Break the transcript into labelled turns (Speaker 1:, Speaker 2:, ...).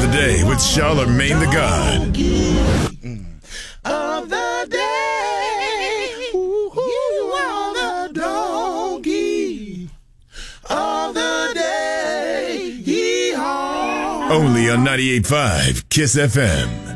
Speaker 1: the day with Charlamagne the God.
Speaker 2: Of the day, you are the donkey of the day. Yeehaw.
Speaker 1: Only on 98.5 Kiss FM.